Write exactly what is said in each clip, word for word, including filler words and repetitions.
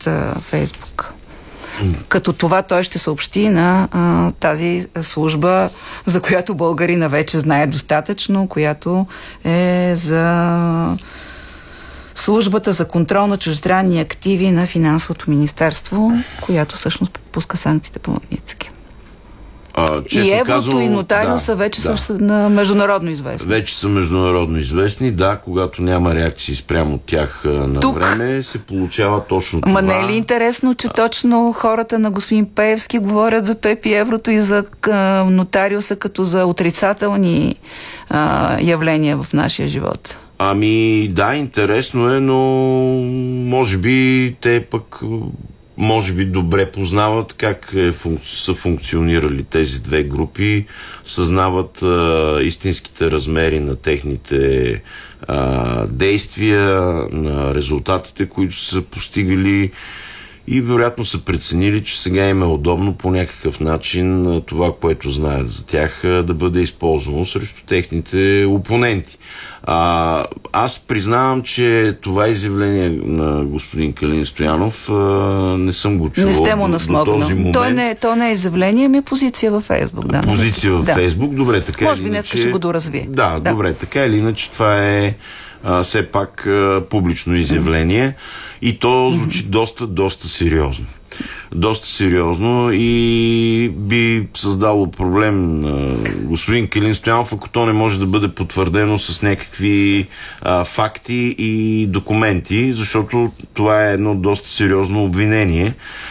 а, Фейсбук. Като това той ще съобщи на а, тази служба, за която българина вече знае достатъчно, която е за службата за контрол на чуждестранни активи на Финансовото министерство, която всъщност пуска санкциите по Магнитски. А, и Еврото казано, и Нотариуса да, вече да. са на международно известни. Вече са международно известни, да, когато няма реакции спрямо от тях на Тук, време, се получава точно това. Ма не е ли интересно, че точно хората на господин Пеевски говорят за ПЕП и Еврото и за а, Нотариуса като за отрицателни а, явления в нашия живот? Ами да, интересно е, но може би те пък може би добре познават как е, са функционирали тези две групи, съзнават а, истинските размери на техните а, действия, на резултатите, които са постигали, и вероятно са преценили, че сега им е удобно по някакъв начин това, което знаят за тях, да бъде използвано срещу техните опоненти. А, аз признавам, че това изявление на господин Калин Стоянов а, не съм го чувал. Не сте му до, до този момент. Той не, то не е изявление, ами е позиция във Фейсбук. Да, позиция във да. Фейсбук, добре, така може или би иначе... днес ще го доразвие. Да, да, добре, така или иначе това е а, все пак а, публично изявление, mm-hmm. и то звучи mm-hmm. доста, доста сериозно. Доста сериозно и би създало проблем на господин Калин Стоянов, ако то не може да бъде потвърдено с някакви а, факти и документи, защото това е едно доста сериозно обвинение.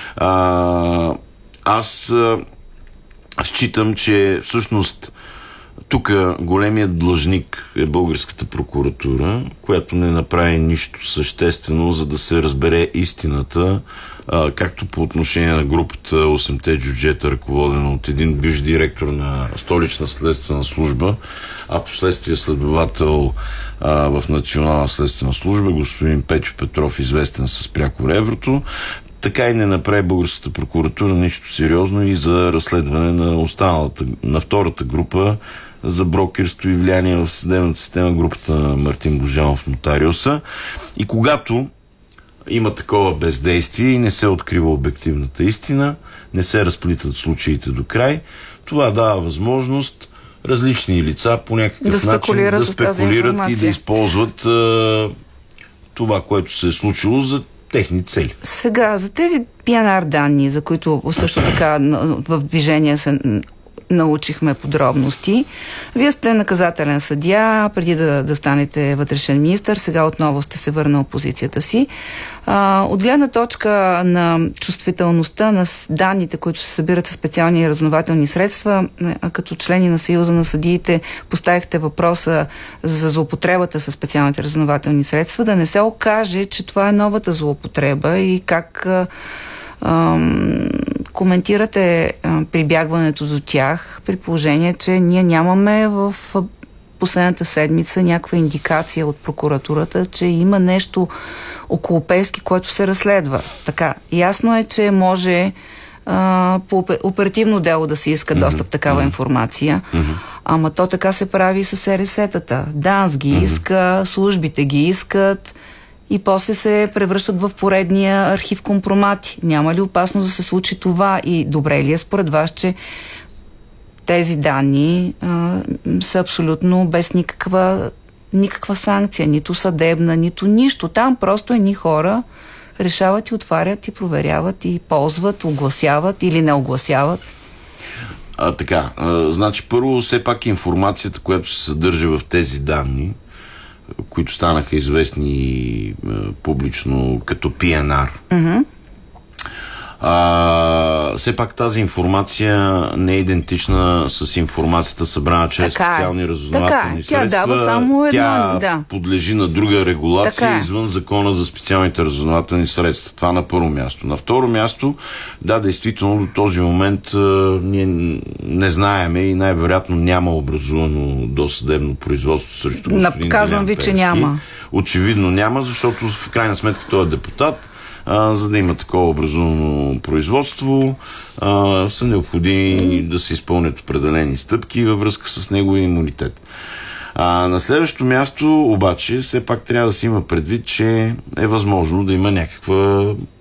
А, аз а, считам, че всъщност тук големият длъжник е българската прокуратура, която не направи нищо съществено, за да се разбере истината, а, както по отношение на групата осемте джуджета, ръководена от един бивш директор на Столична следствена служба, а впоследствие следовател а, в Национална следствена служба, господин Петю Петров, известен с прякор Еврото. Така и не направи българската прокуратура нищо сериозно и за разследване на останалата, на втората група за брокерство и влияние в съдебната система, групата на Мартин Божанов, Нотариуса. И когато има такова бездействие и не се открива обективната истина, не се разплитат случаите до край, това дава възможност различни лица по някакъв да начин да спекулират и да използват а, това, което се е случило за техни цели. Сега, за тези пи ен ар данни, за които също така в движение се научихме подробности. Вие сте наказателен съдия, преди да, да станете вътрешен министър, сега отново сте се върнал позицията си. А, от гледна точка на чувствителността на данните, които се събират със специални разузнавателни средства, а като члени на Съюза на съдиите поставихте въпроса за злоупотребата със специалните разузнавателни средства, да не се окаже, че това е новата злоупотреба и как Ам, коментирате а, прибягването до тях, при положение, че ние нямаме в последната седмица някаква индикация от прокуратурата, че има нещо около Пеевски, което се разследва. Така, ясно е, че може а, по оперативно дело да се иска mm-hmm. достъп такава mm-hmm. информация, mm-hmm. ама то така се прави с ер ес етата. ДАНС ги mm-hmm. иска, службите ги искат, и после се превръщат в поредния архив компромати. Няма ли опасност да се случи това? И добре ли е според вас, че тези данни а, са абсолютно без никаква, никаква санкция, нито съдебна, нито нищо. Там просто едни хора решават и отварят и проверяват и ползват, огласяват или не огласяват? А, така, а, значи първо все пак информацията, която се съдържа в тези данни, които станаха известни а, публично като пи ен ар. Mm-hmm. А, все пак тази информация не е идентична с информацията, събрана чрез така специални разузнавателни средства. Тя дава само едно, Тя да. подлежи на друга регулация така извън закона за специалните разузнавателни средства. Това на първо място. На второ място, да, действително до този момент а, ние не знаеме и най-вероятно няма образувано досъдебно производство срещу господин Казвам ви, че няма. Очевидно няма, защото в крайна сметка той е депутат. А, за да има такова образовано производство, а, са необходими да се изпълнят определени стъпки във връзка с неговия имунитет. А, на следващото място обаче все пак трябва да се има предвид, че е възможно да има някаква